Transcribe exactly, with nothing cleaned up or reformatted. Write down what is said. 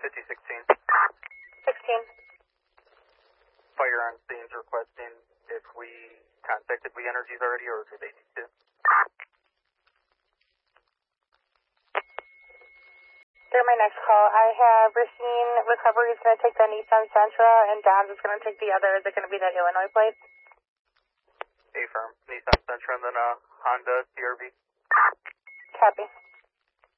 fifty sixteen. sixteen. Fire on scene's requesting if we contacted We Energies already, or do they need to? They're my next call. I have Racine Recovery is going to take the Nissan Sentra, and Don's is going to take the other. Is it going to be that Illinois plate? A firm. Nissan Sentra and then a Honda C R V. Copy.